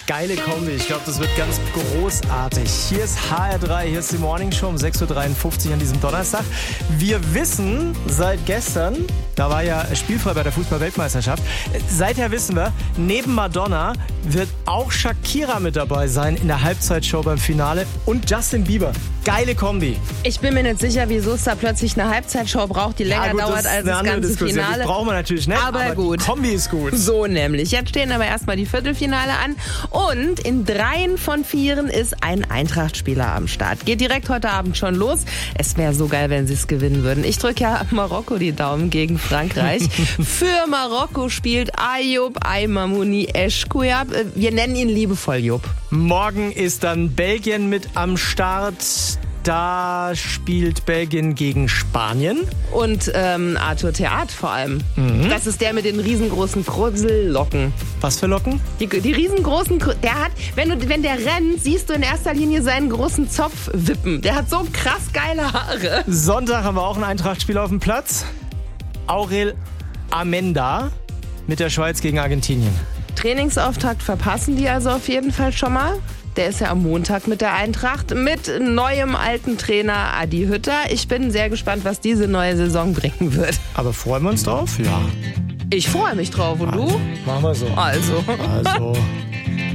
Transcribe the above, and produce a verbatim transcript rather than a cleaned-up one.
Geile Kombi. Ich glaube, das wird ganz großartig. Hier ist H R drei, hier ist die Morning Show um sechs Uhr dreiundfünfzig an diesem Donnerstag. Wir wissen seit gestern, da war ja spielfrei bei der Fußball-Weltmeisterschaft, seither wissen wir, neben Madonna wird auch Shakira mit dabei sein in der Halbzeitshow beim Finale und Justin Bieber. Geile Kombi. Ich bin mir nicht sicher, wieso es da plötzlich eine Halbzeitshow braucht, die länger ja, gut, dauert als das ganze Diskussion. Finale. Das brauchen wir natürlich nicht, aber, aber gut. Die Kombi ist gut. So nämlich. Jetzt stehen aber erstmal die Viertelfinale an und in dreien von vieren ist ein Eintracht-Spieler am Start. Geht direkt heute Abend schon los. Es wäre so geil, wenn sie es gewinnen würden. Ich drücke ja Marokko die Daumen gegen Frankreich. Für Marokko spielt Ayoub Aymamouni Eschkouab. Wir nennen ihn liebevoll Jupp. Morgen ist dann Belgien mit am Start. Da spielt Belgien gegen Spanien. Und ähm, Arthur Theat vor allem. Mhm. Das ist der mit den riesengroßen Krussellocken. Was für Locken? Die, die riesengroßen, der hat, wenn, du, wenn der rennt, siehst du in erster Linie seinen großen Zopf wippen. Der hat so krass geile Haare. Sonntag haben wir auch einen Eintracht-Spieler auf dem Platz. Aurel Amenda mit der Schweiz gegen Argentinien. Trainingsauftakt verpassen die also auf jeden Fall schon mal. Der ist ja am Montag mit der Eintracht, mit neuem alten Trainer Adi Hütter. Ich bin sehr gespannt, was diese neue Saison bringen wird. Aber freuen wir uns drauf? Ja. Ich freue mich drauf. Und also, du? Machen wir so. Also. Also.